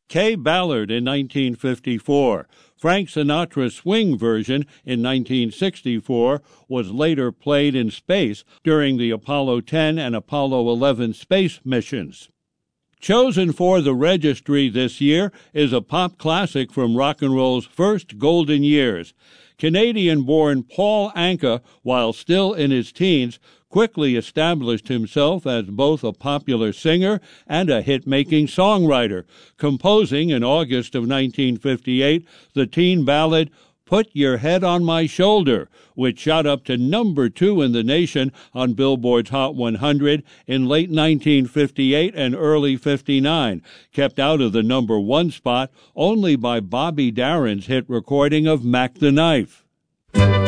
Kay Ballard in 1954. Frank Sinatra's swing version in 1964 was later played in space during the Apollo 10 and Apollo 11 space missions. Chosen for the registry this year is a pop classic from rock and roll's first golden years. Canadian-born Paul Anka, while still in his teens, quickly established himself as both a popular singer and a hit-making songwriter, composing in August of 1958 the teen ballad Put Your Head on My Shoulder, which shot up to number 2 in the nation on Billboard's Hot 100 in late 1958 and early 59, kept out of the number 1 spot only by Bobby Darin's hit recording of Mac the Knife.